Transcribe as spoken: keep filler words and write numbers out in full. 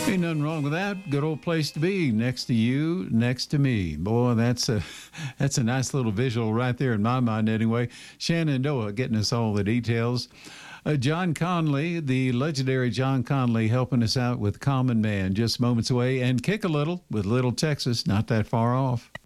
Ain't nothing wrong with that. Good old place to be, next to you, next to me. Boy, that's a that's a nice little visual right there in my mind anyway. Shannon Noah getting us all the details. Uh, John Conley, the legendary John Conley, helping us out with Common Man, just moments away, and Kick a Little with Little Texas, not that far off.